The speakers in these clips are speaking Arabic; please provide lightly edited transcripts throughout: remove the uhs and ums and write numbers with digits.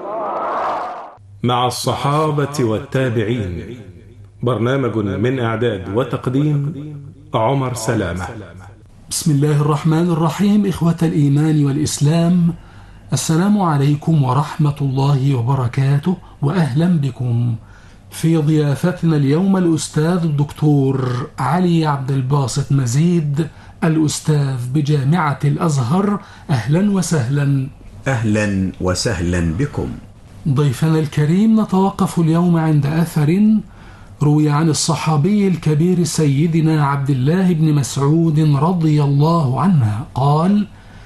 مع الصحابة والتابعين، برنامج من إعداد وتقديم عمر سلامة. بسم الله الرحمن الرحيم. إخوة الإيمان والإسلام، السلام عليكم ورحمة الله وبركاته، وأهلا بكم في ضيافتنا اليوم الأستاذ الدكتور علي عبد الباسط مزيد، الأستاذ بجامعة الأزهر. أهلا وسهلا. أهلا وسهلا بكم. ضيفنا الكريم، نتوقف اليوم عند أثر روي عن الصحابي الكبير سيدنا عبد الله بن مسعود رضي الله عنه قال: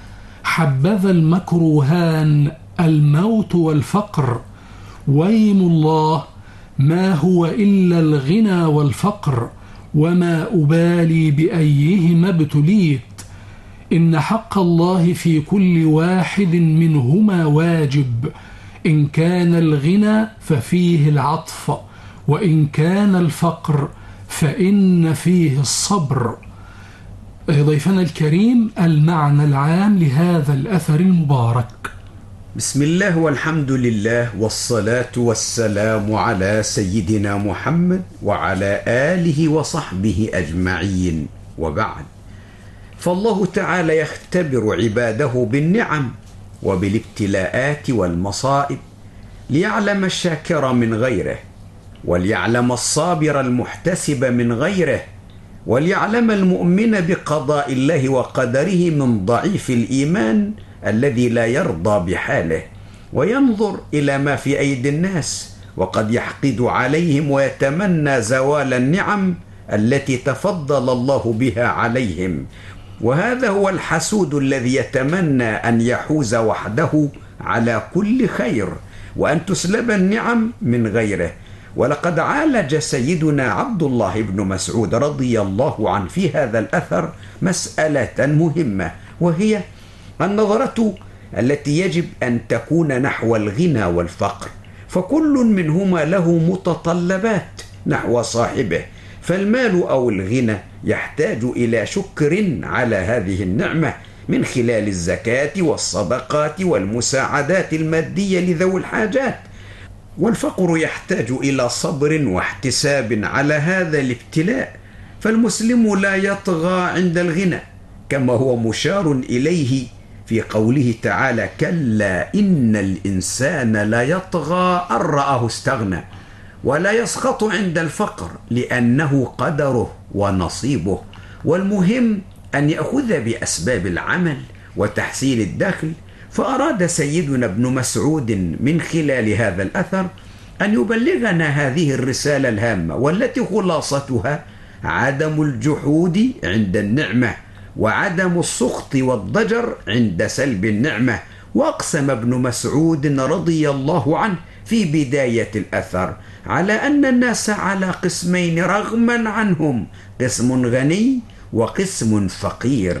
حبذا المكروهان الموت والفقر، ويم الله ما هو إلا الغنى والفقر، وما أبالي بأيهما ابتليت، إن حق الله في كل واحد منهما واجب، إن كان الغنى ففيه العطف، وإن كان الفقر فإن فيه الصبر. ضيفنا الكريم، المعنى العام لهذا الأثر المبارك. بسم الله والحمد لله والصلاة والسلام على سيدنا محمد وعلى آله وصحبه أجمعين، وبعد، فالله تعالى يختبر عباده بالنعم وبالابتلاءات والمصائب ليعلم الشاكر من غيره، وليعلم الصابر المحتسب من غيره، وليعلم المؤمن بقضاء الله وقدره من ضعيف الإيمان الذي لا يرضى بحاله وينظر إلى ما في أيدي الناس، وقد يحقد عليهم ويتمنى زوال النعم التي تفضل الله بها عليهم. وهذا هو الحسود الذي يتمنى أن يحوز وحده على كل خير، وأن تسلب النعم من غيره. ولقد عالج سيدنا عبد الله بن مسعود رضي الله عنه في هذا الأثر مسألة مهمة، وهي النظرة التي يجب أن تكون نحو الغنى والفقر، فكل منهما له متطلبات نحو صاحبه، فالمال أو الغنى يحتاج إلى شكر على هذه النعمة من خلال الزكاة والصدقات والمساعدات المادية لذوي الحاجات، والفقر يحتاج إلى صبر واحتساب على هذا الابتلاء، فالمسلم لا يطغى عند الغنى، كما هو مشار إليه في قوله تعالى: كلا إن الإنسان لا يطغى أن رآه استغنى، ولا يسخط عند الفقر لأنه قدره ونصيبه. والمهم أن يأخذ بأسباب العمل وتحصيل الدخل. فأراد سيدنا ابن مسعود من خلال هذا الأثر أن يبلغنا هذه الرسالة الهامة، والتي خلاصتها عدم الجحود عند النعمة، وعدم السخط والضجر عند سلب النعمة. وأقسم ابن مسعود رضي الله عنه في بداية الأثر على أن الناس على قسمين رغما عنهم: قسم غني وقسم فقير،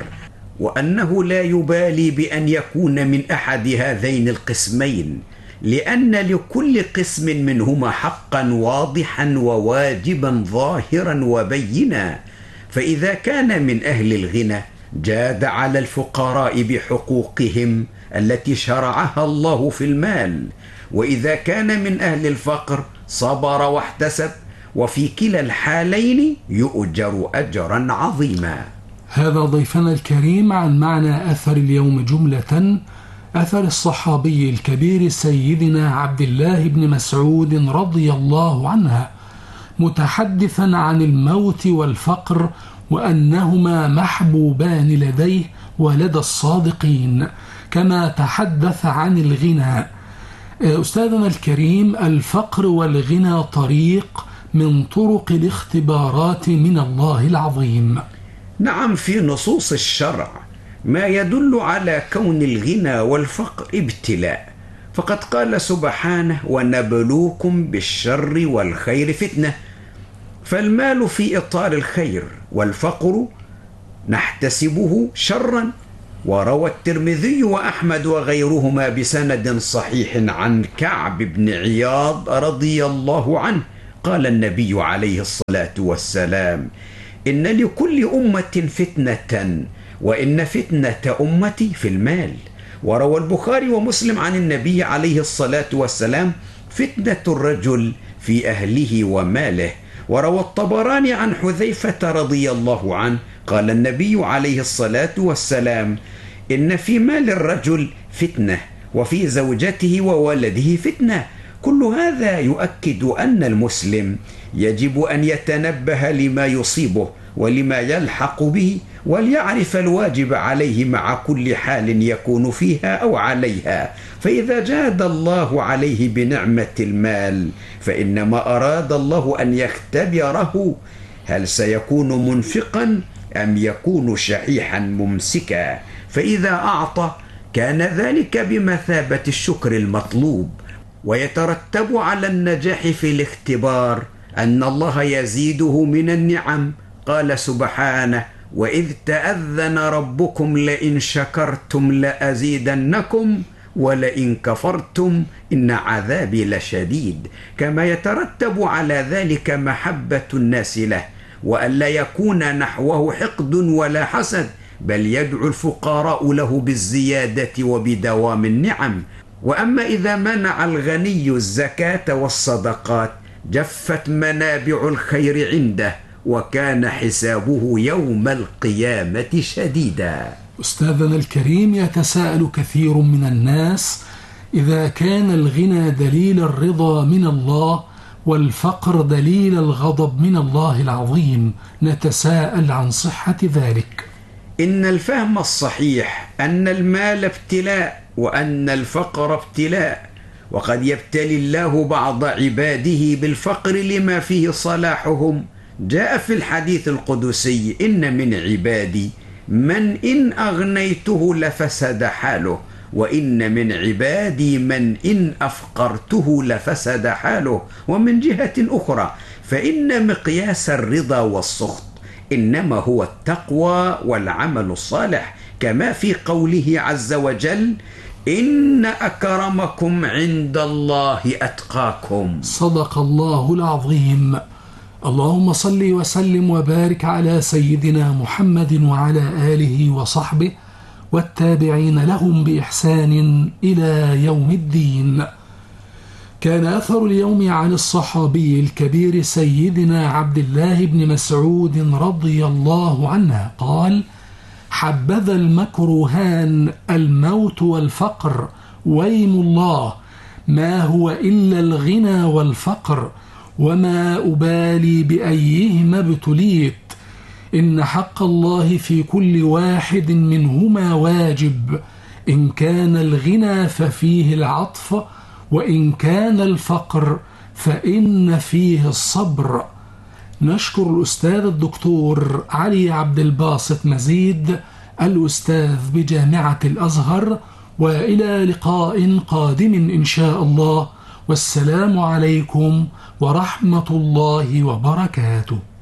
وأنه لا يبالي بأن يكون من أحد هذين القسمين، لأن لكل قسم منهما حقا واضحا وواجبا ظاهرا وبينا. فإذا كان من أهل الغنى جاد على الفقراء بحقوقهم التي شرعها الله في المال، وإذا كان من أهل الفقر صبر واحتسب، وفي كلا الحالين يؤجر أجرا عظيما. هذا ضيفنا الكريم عن معنى أثر اليوم جملة، أثر الصحابي الكبير سيدنا عبد الله بن مسعود رضي الله عنه، متحدثا عن الموت والفقر وأنهما محبوبان لديه ولدى الصادقين، كما تحدث عن الغنى. أستاذنا الكريم، الفقر والغنى طريق من طرق الاختبارات من الله العظيم. نعم، في نصوص الشرع ما يدل على كون الغنى والفقر ابتلاء، فقد قال سبحانه: ونبلوكم بالشر والخير فتنة. فالمال في إطار الخير، والفقر نحتسبه شرا. وروى الترمذي وأحمد وغيرهما بسند صحيح عن كعب بن عياض رضي الله عنه قال النبي عليه الصلاة والسلام: إن لكل أمة فتنة، وإن فتنة أمتي في المال، وروى البخاري ومسلم عن النبي عليه الصلاة والسلام: فتنة الرجل في أهله وماله. وروى الطبراني عن حذيفة رضي الله عنه قال النبي عليه الصلاة والسلام: إن في مال الرجل فتنة، وفي زوجته وولده فتنة. كل هذا يؤكد أن المسلم يجب أن يتنبه لما يصيبه ولما يلحق به، وليعرف الواجب عليه مع كل حال يكون فيها أو عليها. فإذا جاد الله عليه بنعمة المال فإنما أراد الله أن يختبره هل سيكون منفقا أم يكون شحيحا ممسكا. فإذا أعطى كان ذلك بمثابة الشكر المطلوب، ويترتب على النجاح في الاختبار أن الله يزيده من النعم. قال سبحانه: وإذ تأذن ربكم لئن شكرتم لأزيدنكم ولئن كفرتم إن عذابي لشديد. كما يترتب على ذلك محبة الناس له، وألا يكون نحوه حقد ولا حسد، بل يدعو الفقراء له بالزيادة وبدوام النعم. وأما إذا منع الغني الزكاة والصدقات جفت منابع الخير عنده، وكان حسابه يوم القيامة شديدا. أستاذنا الكريم، يتساءل كثير من الناس: إذا كان الغنى دليل الرضا من الله والفقر دليل الغضب من الله العظيم، نتساءل عن صحة ذلك. إن الفهم الصحيح أن المال ابتلاء وأن الفقر ابتلاء، وقد يبتلي الله بعض عباده بالفقر لما فيه صلاحهم. جاء في الحديث القدسي: إن من عبادي من إن أغنيته لفسد حاله، وإن من عبادي من إن أفقرته لفسد حاله. ومن جهة أخرى فإن مقياس الرضا والسخط إنما هو التقوى والعمل الصالح، كما في قوله عز وجل: إن أكرمكم عند الله أتقاكم. صدق الله العظيم. اللهم صل وسلم وبارك على سيدنا محمد وعلى آله وصحبه والتابعين لهم بإحسان إلى يوم الدين. كان أثر اليوم عن الصحابي الكبير سيدنا عبد الله بن مسعود رضي الله عنه قال: حبذا المكروهان الموت والفقر، ويم الله ما هو إلا الغنى والفقر، وما أبالي بأيهما ابتليت، إن حق الله في كل واحد منهما واجب، إن كان الغنى ففيه العطف، وإن كان الفقر فإن فيه الصبر. نشكر الأستاذ الدكتور علي عبد الباسط مزيد، الأستاذ بجامعة الأزهر، وإلى لقاء قادم إن شاء الله، والسلام عليكم ورحمة الله وبركاته.